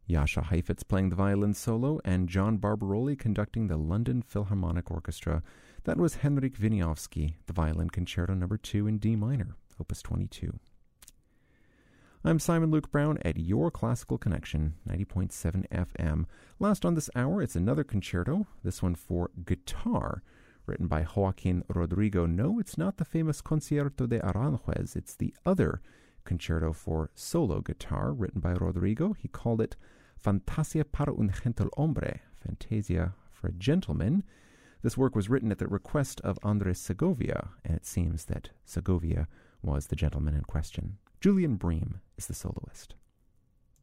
Jascha Heifetz playing the violin solo, and John Barbaroli conducting the London Philharmonic Orchestra. That was Henryk Wieniawski, the Violin Concerto No. 2 in D minor, Opus 22. I'm Simon Luke Brown at your Classical Connection, 90.7 FM. Last on this hour, it's another concerto, this one for guitar, written by Joaquin Rodrigo. No, it's not the famous Concierto de Aranjuez. It's the other concerto for solo guitar, written by Rodrigo. He called it Fantasia para un gentil hombre, Fantasia for a gentleman. This work was written at the request of Andres Segovia, and it seems that Segovia was the gentleman in question. Julian Bream is the soloist.